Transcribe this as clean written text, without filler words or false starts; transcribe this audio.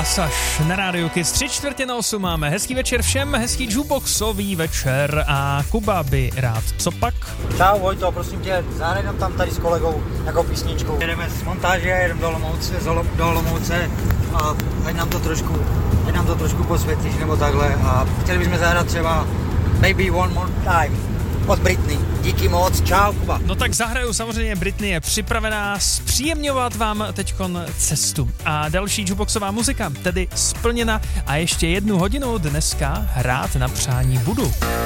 Masáž na rádiu Kiss 7:45 máme. Hezký večer všem, hezký jukeboxový večer a Kuba by rád. Co pak? Čau Vojto, prosím tě, zahraj nám tam tady s kolegou nějakou písničku. Jedeme z montáže, jedeme do Olomouce a ať nám to trošku posvětíš nebo takhle a chtěli bychom zahrát třeba Baby One More Time od Britney. Díky moc, čau Kuba. No tak zahraju, samozřejmě Britney je připravená zpříjemňovat vám teďkon cestu. A další jukeboxová muzika, tedy splněna a ještě 1 hodinu dneska hrát na přání budu.